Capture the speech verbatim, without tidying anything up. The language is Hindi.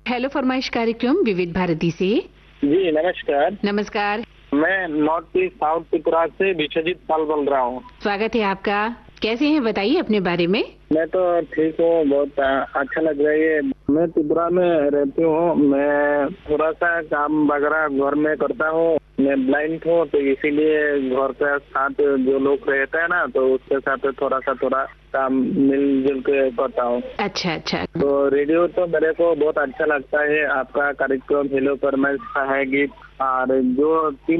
हेलो फरमाइश कार्यक्रम विविध भारती से। जी नमस्कार। नमस्कार। मैं नॉर्थ ईस्ट साउथ त्रिपुरा से विश्वजीत पाल बोल रहा हूँ। स्वागत है आपका। कैसे हैं बताइए अपने बारे में। मैं तो ठीक हूँ, बहुत अच्छा लग रहा है। मैं त्रिपुरा में रहती हूँ। मैं थोड़ा सा काम वगैरह घर में करता हूँ। मैं ब्लाइंड हूँ तो इसीलिए घर के साथ जो लोग रहते हैं ना, तो उसके साथ थोड़ा सा थोड़ा काम मिलजुल के करता हूँ। अच्छा अच्छा। तो रेडियो तो मेरे को बहुत अच्छा लगता है। आपका कार्यक्रम हेलो फरमाइश का है गीत, और जो तीन